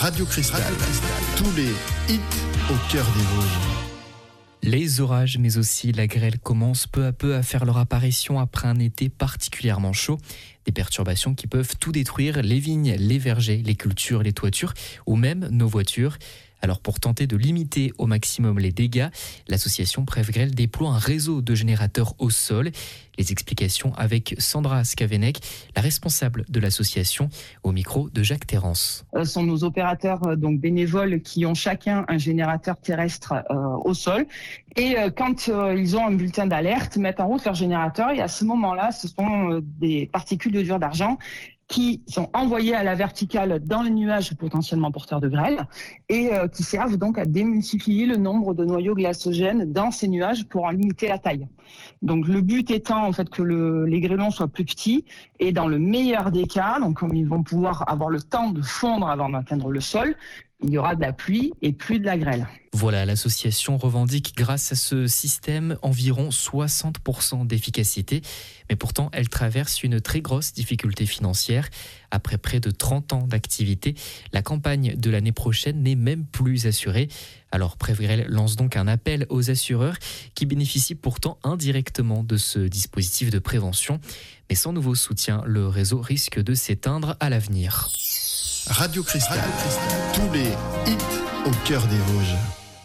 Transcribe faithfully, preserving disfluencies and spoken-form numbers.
Radio Cristal, tous les hits au cœur des Vosges. Les orages, mais aussi la grêle commencent peu à peu à faire leur apparition après un été particulièrement chaud. Des perturbations qui peuvent tout détruire, les vignes, les vergers, les cultures, les toitures ou même nos voitures. Alors pour tenter de limiter au maximum les dégâts, l'association Prevgrel déploie un réseau de générateurs au sol. Les explications avec Sandra Skavenek, la responsable de l'association, au micro de Jacques Terrance. Ce sont nos opérateurs euh, donc bénévoles qui ont chacun un générateur terrestre euh, au sol. Et euh, quand euh, ils ont un bulletin d'alerte, mettent en route leur générateur. Et à ce moment-là, ce sont euh, des particules de dur d'argent qui sont envoyés à la verticale dans les nuages potentiellement porteurs de grêle et euh, qui servent donc à démultiplier le nombre de noyaux glacogènes dans ces nuages pour en limiter la taille. Donc le but étant en fait que le, les grêlons soient plus petits et dans le meilleur des cas, donc comme ils vont pouvoir avoir le temps de fondre avant d'atteindre le sol, il y aura de la pluie et plus de la grêle. Voilà, l'association revendique grâce à ce système environ soixante pour cent d'efficacité. Mais pourtant, elle traverse une très grosse difficulté financière. Après près de trente ans d'activité, la campagne de l'année prochaine n'est même plus assurée. Alors Prevgrel lance donc un appel aux assureurs qui bénéficient pourtant indirectement de ce dispositif de prévention. Mais sans nouveau soutien, le réseau risque de s'éteindre à l'avenir. Radio Cristal, tous les hits au cœur des Vosges.